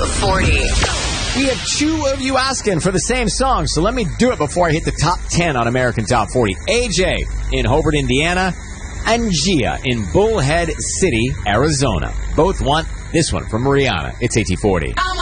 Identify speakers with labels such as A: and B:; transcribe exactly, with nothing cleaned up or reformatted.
A: forty.
B: We have two of you asking for the same song, so let me do it before I hit the top ten on American Top forty. A J in Hobart, Indiana, and Gia in Bullhead City, Arizona. Both want this one from Rihanna. It's A T forty.
A: I'm